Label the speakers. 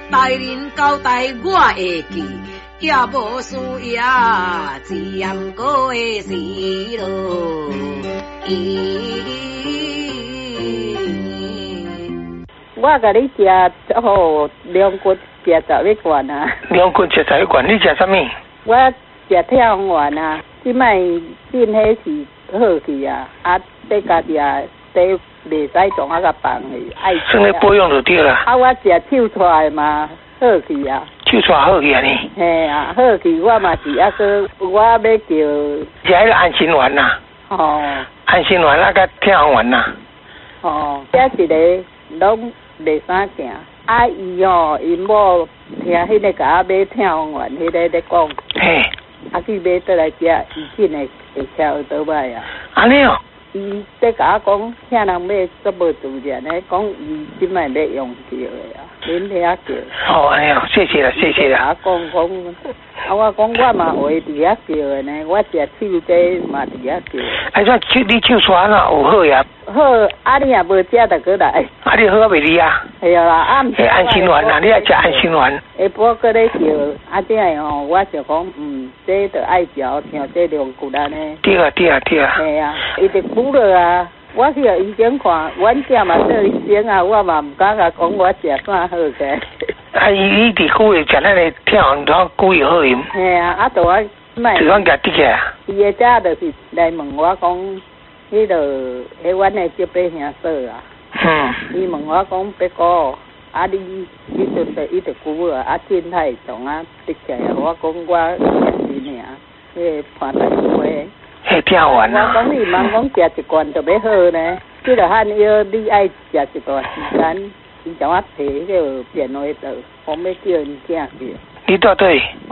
Speaker 1: 大人交代我会记，也无需要自然过的事咯。
Speaker 2: 我甲你食好两骨食11罐啊。
Speaker 3: 两骨食11罐，你食啥物？
Speaker 2: 我食跳丸啊，即摆进迄是好去啊，啊，这家己啊，这袂使从啊甲放去，爱食。
Speaker 3: 算咧保养就对啦。
Speaker 2: 啊，我食手出来嘛，好去啊。
Speaker 3: 手出好去啊你？
Speaker 2: 嘿啊，好去，我嘛是啊个，我要叫。
Speaker 3: 食迄个安心丸呐。
Speaker 2: 哦。
Speaker 3: 安心丸啊，甲跳丸呐。
Speaker 2: 哦，这一个拢袂啥行。啊伊哦，因某听迄个甲我买跳丸，迄个咧讲。
Speaker 3: 嘿。
Speaker 2: 啊去买倒来食，伊紧会跳倒摆啊。
Speaker 3: 安尼哦。
Speaker 2: 伊在甲我讲，遐人买都无自然咧，讲伊即摆要用叫的啊，恁遐叫。
Speaker 3: 哦，安尼哦，谢谢啦，谢谢啦。
Speaker 2: 啊讲，啊我讲我嘛会伫遐叫的呢，我食手鸡嘛伫遐叫。
Speaker 3: 啊，你手刷哪有好呀？
Speaker 2: 好，啊你也无食就过来。
Speaker 3: 啊你好未哩啊？
Speaker 2: 系啊啦，啊毋是。
Speaker 3: 安心丸啊，你爱食安心丸。
Speaker 2: 下晡过咧叫，啊这样吼，我就讲，这着爱嚼，听这两句安尼。
Speaker 3: 对啊。系
Speaker 2: 啊，伊就久了啊。我去医生看，阮囝嘛做医生啊，我嘛毋敢甲讲我食啥好个。
Speaker 3: 啊，伊伫久诶食咱诶跳丸，当久有好饮。
Speaker 2: 嘿啊，啊，就我卖。
Speaker 3: 就讲夹得起来。
Speaker 2: 伊个遮就是来问我讲，迄个迄阮诶这辈兄嫂啊。伊问我讲别个，啊你阵着伊着久了，啊真太重啊，得起来，我讲我食尔，迄个看大夫诶。
Speaker 3: 迄跳丸啊！
Speaker 2: 我讲你茫讲食一罐就要好呢，即个汉药你爱食一段时间，伊将我摕迄个电话倒，讲要叫因囝去。
Speaker 3: 你到底？